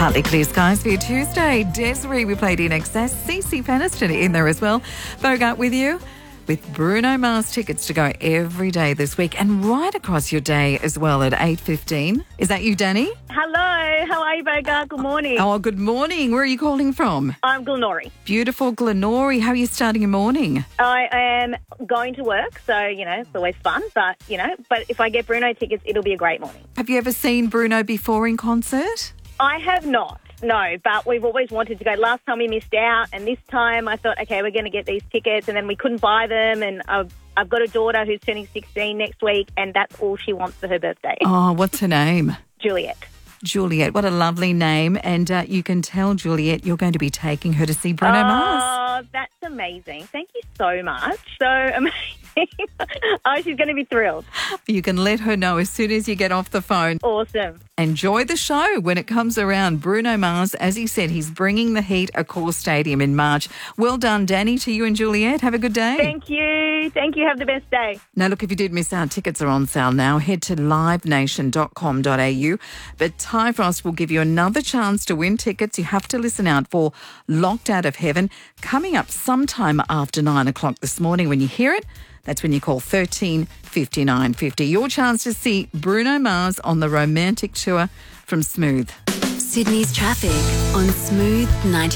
Partly clear skies for your Tuesday. Desiree, we played In Excess. CC Peniston in there as well. Bogart with you with Bruno Mars tickets to go every day this week and right across your day as well at 8:15. Is that you, Danny? Hello, how are you, Bogart? Good morning. Oh, good morning. Where are you calling from? I'm Glenorrhy. Beautiful Glenorrhy. How are you starting your morning? I am going to work, so, it's always fun, but if I get Bruno tickets, it'll be a great morning. Have you ever seen Bruno before in concert? I have not, no, but we've always wanted to go. Last time we missed out, and this time I thought, okay, we're going to get these tickets, and then we couldn't buy them, and I've got a daughter who's turning 16 next week, and that's all she wants for her birthday. Oh, what's her name? Juliet. Juliet, what a lovely name. And you can tell Juliet you're going to be taking her to see Bruno Mars. Oh, that's amazing. Thank you so much. So amazing. Oh, she's going to be thrilled. You can let her know as soon as you get off the phone. Awesome. Enjoy the show when it comes around. Bruno Mars, as he said, he's bringing the heat at Accor Stadium in March. Well done, Danny, to you and Juliet. Have a good day. Thank you. Thank you. Have the best day. Now, look, if you did miss out, tickets are on sale now. Head to livenation.com.au. But Ty Frost will give you another chance to win tickets. You have to listen out for Locked Out of Heaven coming up sometime after 9 o'clock this morning. When you hear it, that's when you call 13 59 50. Your chance to see Bruno Mars on the romantic tour from Smooth. Sydney's traffic on Smooth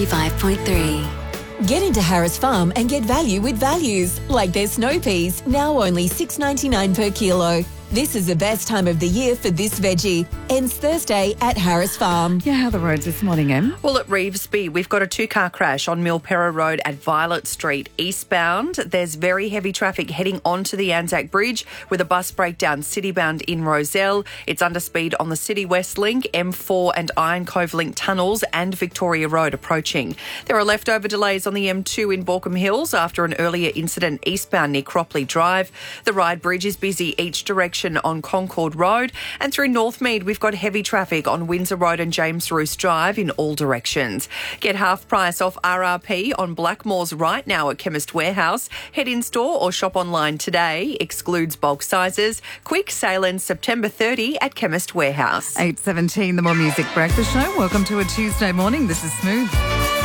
95.3. Get into Harris Farm and get value with values, like their snow peas, now only $6.99 per kilo. This is the best time of the year for this veggie. Ends Thursday at Harris Farm. Yeah, how are the roads this morning, Em? Well, at Revesby, we've got a two-car crash on Milperra Road at Violet Street eastbound. There's very heavy traffic heading onto the Anzac Bridge with a bus breakdown citybound in Rozelle. It's under speed on the City West Link, M4 and Iron Cove Link tunnels and Victoria Road approaching. There are leftover delays on the M2 in Borkham Hills after an earlier incident eastbound near Cropley Drive. The Ryde Bridge is busy each direction on Concord Road, and through Northmead we've got heavy traffic on Windsor Road and James Roos Drive in all directions. Get half price off RRP on Blackmores right now at Chemist Warehouse. Head in store or shop online today. Excludes bulk sizes. Quick sale ends September 30 at Chemist Warehouse. 8:17, the More Music Breakfast Show. Welcome to a Tuesday morning. This is Smooth.